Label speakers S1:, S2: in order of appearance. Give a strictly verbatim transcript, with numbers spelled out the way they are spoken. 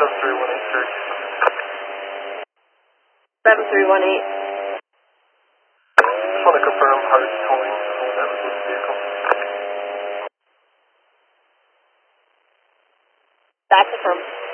S1: seven three one eight, Cherokee.
S2: seven three one eight.
S1: Just want to confirm hard towing that was this vehicle.
S2: That's affirmed.